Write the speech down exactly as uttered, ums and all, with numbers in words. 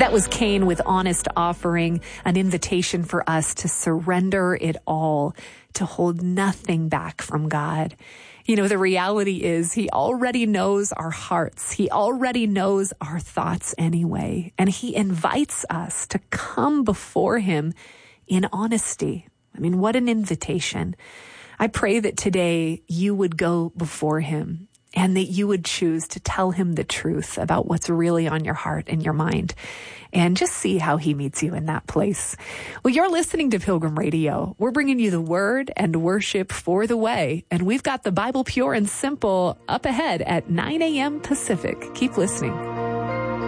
That was Cain with Honest Offering, an invitation for us to surrender it all, to hold nothing back from God. You know, the reality is he already knows our hearts. He already knows our thoughts anyway. And he invites us to come before him in honesty. I mean, what an invitation. I pray that today you would go before him and that you would choose to tell him the truth about what's really on your heart and your mind, and just see how he meets you in that place. Well, you're listening to Pilgrim Radio. We're bringing you the word and worship for the way, and we've got the Bible Pure and Simple up ahead at nine a.m. Pacific. Keep listening.